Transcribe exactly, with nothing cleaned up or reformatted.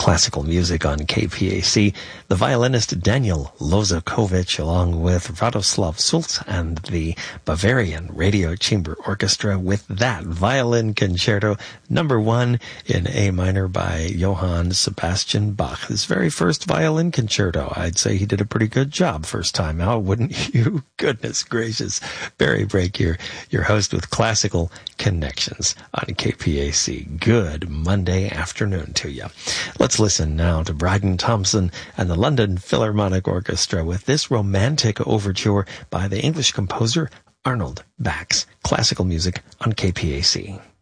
classical music on K P A C. The violinist Daniel Lozakovich, along with Radoslav Sulc and the Bavarian Radio Chamber Orchestra, with that violin concerto number one in A minor by Johann Sebastian Bach. His very first violin concerto. I'd say he did a pretty good job first time out, wouldn't you? Goodness gracious. Barry Brake here, your host with Classical Connections on K P A C. Good Monday afternoon to you. Let's listen now to Bryden Thompson and the London Philharmonic Orchestra with this romantic overture by the English composer Arnold Bax. Classical music on K P A C.